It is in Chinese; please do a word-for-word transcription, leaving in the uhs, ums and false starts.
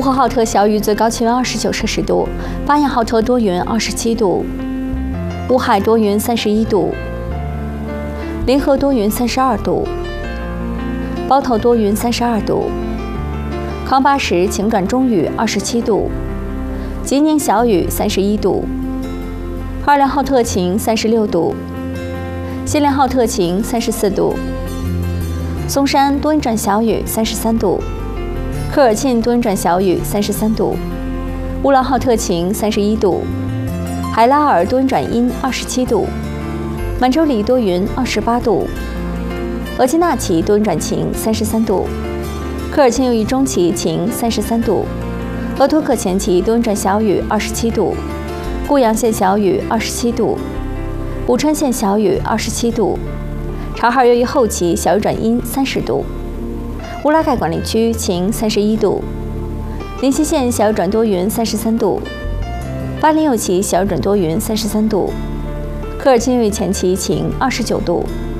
呼和浩特小雨，最高气温二十九摄氏度；巴彦浩特多云，二十七度；乌海多云，三十一度；临河多云，三十二度；包头多云，三十二度；康巴什晴转中雨，二十七度；吉宁小雨，三十一度；二良浩特晴，三十六度；锡林浩特晴，三十四度；松山多云转小雨，三十三度；科尔沁多云转小雨，三十三度；乌兰浩特晴，三十一度；海拉尔多云转阴，二十七度；满洲里多云，二十八度；额济纳旗多云转晴，三十三度；科尔沁右翼中旗晴，三十三度；额托克前旗多云转小雨，二十七度；固阳县小雨，二十七度；武川县小雨，二十七度；察哈尔右翼后旗小雨转阴，三十度；乌拉盖管理区晴，三十一度；临西县小雨转多云，三十三度；巴林右旗小雨转多云，三十三度；科尔沁右翼前旗晴，二十九度。